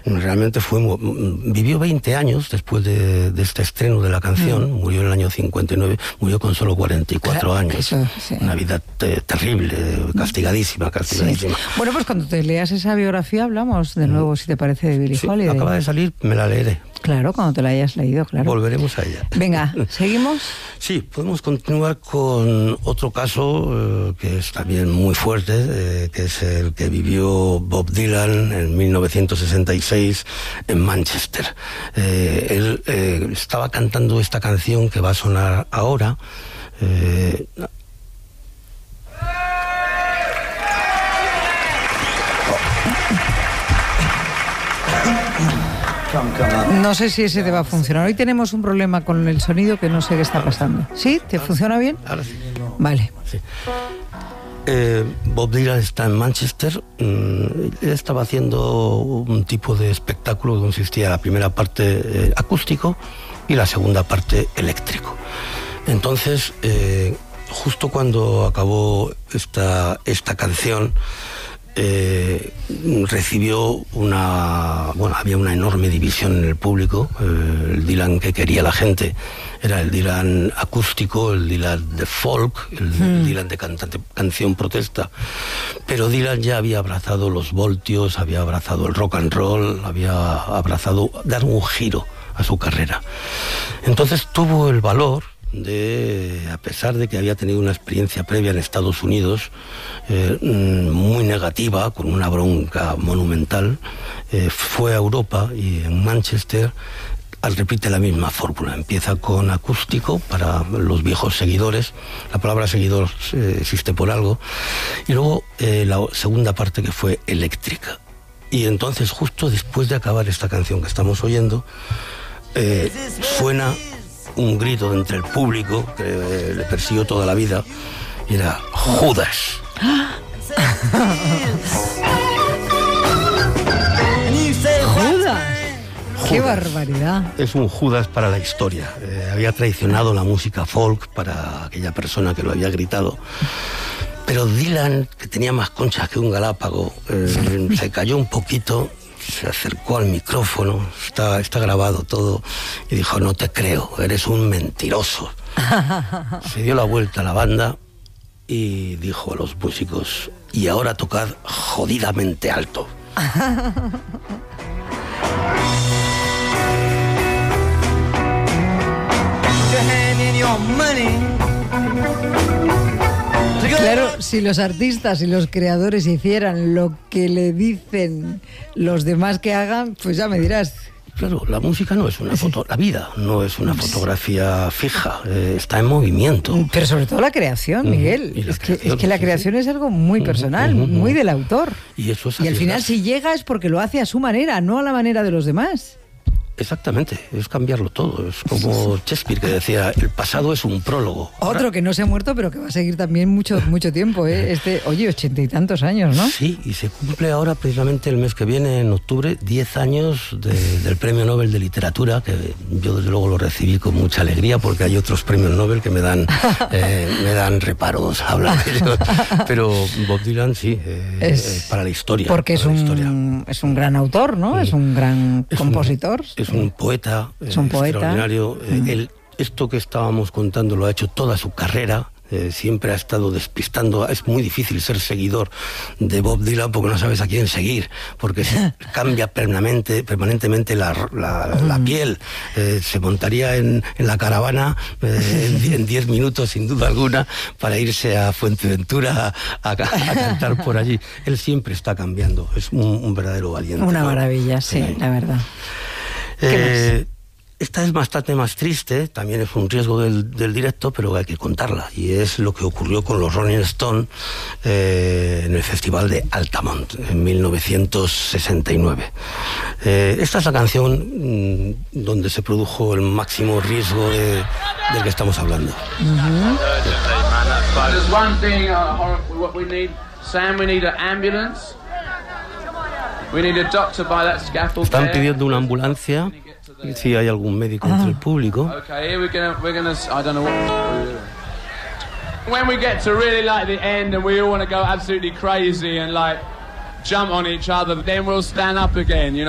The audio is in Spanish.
Realmente vivió 20 años después de este estreno de la canción. Murió en el año 59, murió con solo 44 años. Eso, sí. Una vida terrible, castigadísima. Sí. Bueno, pues cuando te leas esa biografía hablamos de nuevo, si te parece, de Billie Holiday. Acaba de salir, me la leeré. Claro, cuando te la hayas leído, claro. Volveremos a ella. Venga, ¿seguimos? Sí, podemos continuar con otro caso que es también muy fuerte, que es el que vivió Bob Dylan en 1966 en Manchester. Él estaba cantando esta canción que va a sonar ahora. No sé si ese te va a funcionar. Hoy tenemos un problema con el sonido que no sé qué está pasando. ¿Sí? ¿Te funciona bien? Ahora sí. Vale. Sí. Bob Dylan está en Manchester. Él estaba haciendo un tipo de espectáculo que consistía en la primera parte acústico y la segunda parte eléctrico. Entonces, justo cuando acabó esta canción, recibió había una enorme división en el público. El Dylan que quería la gente era el Dylan acústico, el Dylan de folk, el Dylan de canción protesta. Pero Dylan ya había abrazado los voltios, había abrazado el rock and roll, había abrazado dar un giro a su carrera. Entonces tuvo el valor de, a pesar de que había tenido una experiencia previa en Estados Unidos muy negativa, con una bronca monumental, fue a Europa y en Manchester repite la misma fórmula. Empieza con acústico para los viejos seguidores, la palabra seguidor existe por algo, y luego la segunda parte, que fue eléctrica. Y entonces, justo después de acabar esta canción que estamos oyendo, suena un grito entre el público que le persiguió toda la vida, y era Judas. ¡Judas! ¡Qué barbaridad! Es un Judas para la historia. Había traicionado la música folk para aquella persona que lo había gritado. Pero Dylan, que tenía más conchas que un galápago, se cayó un poquito, se acercó al micrófono, está grabado todo, y dijo: no te creo, eres un mentiroso. Se dio la vuelta a la banda y dijo a los músicos: y ahora tocad jodidamente alto. Claro, si los artistas y los creadores hicieran lo que le dicen los demás que hagan, pues ya me dirás. Claro, la música no es una foto, la vida no es una fotografía fija, está en movimiento. Pero sobre todo la creación, Miguel. Es que la creación es algo muy personal, muy del autor. Y eso es y al final, si llega, es porque lo hace a su manera, no a la manera de los demás. Exactamente, es cambiarlo todo. Es como Shakespeare, que decía: el pasado es un prólogo. Otro que no se ha muerto, pero que va a seguir también mucho tiempo, ¿eh? 80 y tantos años, ¿no? Sí, y se cumple ahora, precisamente el mes que viene, en octubre, 10 años del Premio Nobel de Literatura, que yo desde luego lo recibí con mucha alegría, porque hay otros premios Nobel que me dan reparos a hablar de ellos. Pero Bob Dylan sí, es para la historia. Porque es un gran autor, ¿no? Es un gran compositor. Es un poeta extraordinario. Esto que estábamos contando lo ha hecho toda su carrera. Siempre ha estado despistando. Es muy difícil ser seguidor de Bob Dylan porque no sabes a quién seguir, porque se cambia permanentemente la piel. Se montaría en la caravana en 10 minutos, sin duda alguna, para irse a Fuenteventura a cantar por allí. Él siempre está cambiando. Es un verdadero valiente. Una maravilla, sí, la verdad. Esta es bastante más triste, también es un riesgo del directo, pero hay que contarla, y es lo que ocurrió con los Rolling Stones en el Festival de Altamont en 1969. Esta es la canción donde se produjo el máximo riesgo del que estamos hablando. Están pidiendo una ambulancia. Si hay algún médico entre el público. Okay, when we get to really like the end and we all want to go absolutely crazy and like jump on each other, then we'll stand up again, you know.